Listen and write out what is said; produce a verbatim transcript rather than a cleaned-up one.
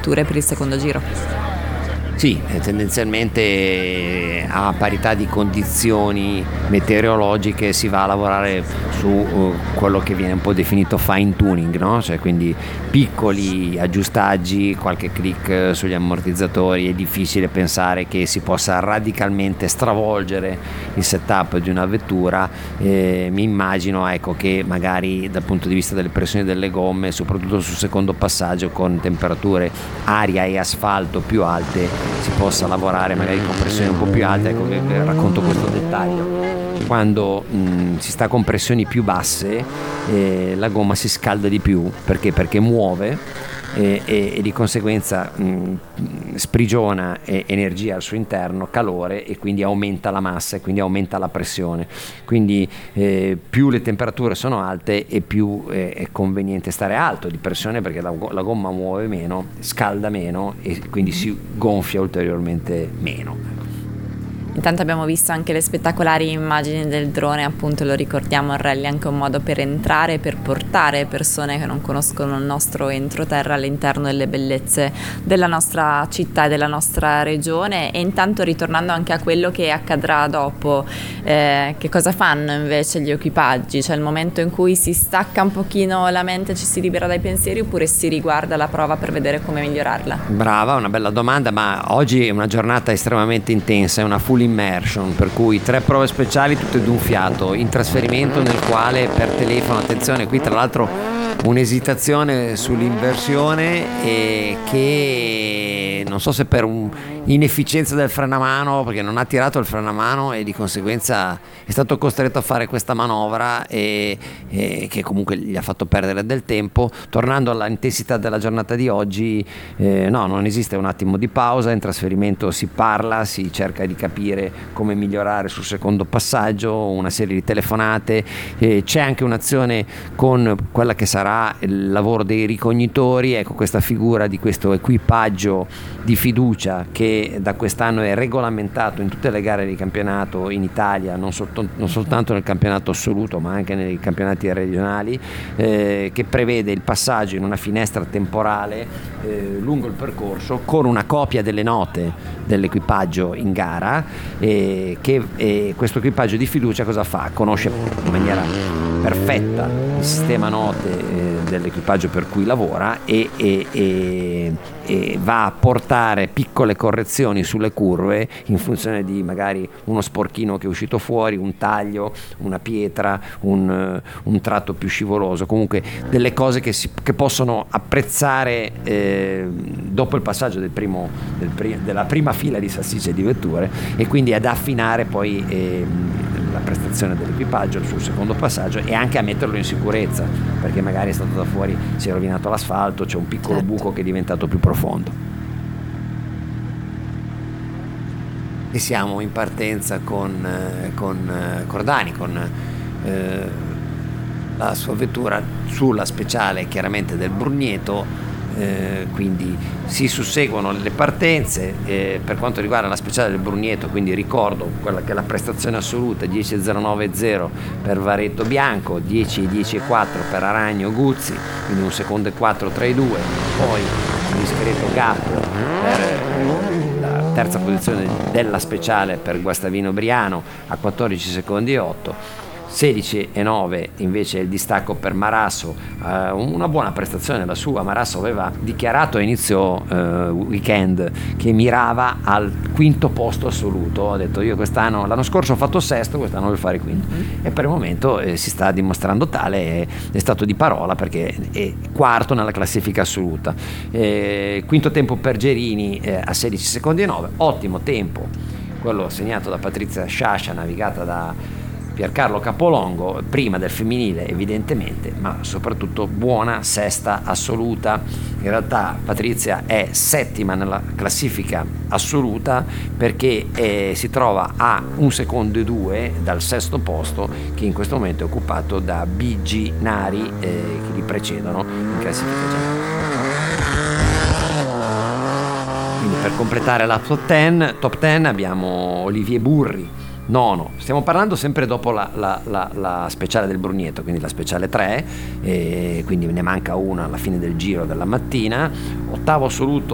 vetture per il secondo giro. Sì, tendenzialmente a parità di condizioni meteorologiche si va a lavorare su uh, quello che viene un po' definito fine tuning, no? Cioè quindi piccoli aggiustaggi, qualche click sugli ammortizzatori. È difficile pensare che si possa radicalmente stravolgere il setup di una vettura. Eh, mi immagino ecco, che magari dal punto di vista delle pressioni delle gomme, soprattutto sul secondo passaggio con temperature aria e asfalto più alte, si possa lavorare magari con pressioni un po' più alte. Ecco, vi racconto questo dettaglio. Quando mh, si sta con pressioni più basse, eh, la gomma si scalda di più perché perché muove e, e, e di conseguenza mh, sprigiona eh, energia al suo interno, calore, e quindi aumenta la massa e quindi aumenta la pressione. Quindi eh, più le temperature sono alte e più eh, è conveniente stare alto di pressione, perché la, la gomma muove meno, scalda meno e quindi si gonfia ulteriormente meno. Intanto abbiamo visto anche le spettacolari immagini del drone, appunto lo ricordiamo, il rally è anche un modo per entrare, per portare persone che non conoscono il nostro entroterra all'interno delle bellezze della nostra città e della nostra regione. E intanto, ritornando anche a quello che accadrà dopo, eh, che cosa fanno invece gli equipaggi? Cioè il momento in cui si stacca un pochino la mente, ci si libera dai pensieri, oppure si riguarda la prova per vedere come migliorarla? Brava, una bella domanda, ma oggi è una giornata estremamente intensa, è una full immersion, per cui tre prove speciali tutte d'un fiato, in trasferimento nel quale per telefono, attenzione qui tra l'altro un'esitazione sull'inversione e che non so se per un inefficienza del frenamano, perché non ha tirato il frenamano e di conseguenza è stato costretto a fare questa manovra e, e che comunque gli ha fatto perdere del tempo. Tornando all'intensità della giornata di oggi, eh, no, non esiste un attimo di pausa, in trasferimento si parla, si cerca di capire come migliorare sul secondo passaggio, una serie di telefonate, eh, c'è anche un'azione con quella che sarà il lavoro dei ricognitori. Ecco, questa figura di questo equipaggio di fiducia che da quest'anno è regolamentato in tutte le gare di campionato in Italia, non, solto, non soltanto nel campionato assoluto ma anche nei campionati regionali, eh, che prevede il passaggio in una finestra temporale eh, lungo il percorso con una copia delle note dell'equipaggio in gara, eh, che eh, questo equipaggio di fiducia cosa fa? Conosce in maniera perfetta il sistema note eh, dell'equipaggio per cui lavora e, e, e, e va a portare piccole correzioni sulle curve in funzione di magari uno sporchino che è uscito fuori, un taglio, una pietra, un, un tratto più scivoloso, comunque delle cose che, si, che possono apprezzare eh, dopo il passaggio del primo, del pri, della prima fila di salsicce di vetture, e quindi ad affinare poi eh, la prestazione dell'equipaggio sul secondo passaggio e anche a metterlo in sicurezza, perché magari è stato da fuori, si è rovinato l'asfalto, c'è un piccolo certo. buco che è diventato più profondo. E siamo in partenza con, con Cordani, con eh, la sua vettura sulla speciale chiaramente del Brugneto. Eh, quindi si susseguono le partenze. Eh, per quanto riguarda la speciale del Brugneto, quindi ricordo quella che è la prestazione assoluta: dieci zero nove zero per Varetto Bianco, dieci dieci quattro per Aragno Guzzi, quindi un secondo e quattro tra i due, poi un discreto gap per la terza posizione della speciale per Guastavino Briano a quattordici secondi e otto, sedici e nove invece il distacco per Marasso. Eh, una buona prestazione la sua. Marasso aveva dichiarato a inizio eh, weekend che mirava al quinto posto assoluto, ha detto io quest'anno, l'anno scorso ho fatto sesto, quest'anno voglio fare quinto, mm-hmm. e per il momento eh, si sta dimostrando tale, è, è stato di parola perché è quarto nella classifica assoluta. Eh, quinto tempo per Gerini eh, a sedici secondi e nove, ottimo tempo quello segnato da Patrizia Sciascia, navigata da Piercarlo Capolongo, prima del femminile evidentemente, ma soprattutto buona sesta assoluta. In realtà Patrizia è settima nella classifica assoluta perché eh, si trova a un secondo e due dal sesto posto, che in questo momento è occupato da B G Nari, eh, che li precedono in classifica generale. Quindi per completare la top ten, top ten abbiamo Olivier Burri nono. Stiamo parlando sempre dopo la, la, la, la speciale del Brugneto, quindi la speciale tre, e quindi ne manca una alla fine del giro della mattina. Ottavo assoluto